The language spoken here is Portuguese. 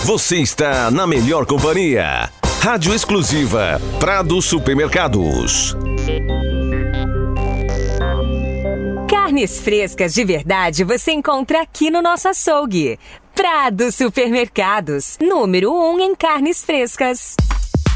Você está na melhor companhia. Rádio exclusiva Prado Supermercados. Carnes frescas de verdade você encontra aqui no nosso açougue. Prado Supermercados, número 1 em carnes frescas.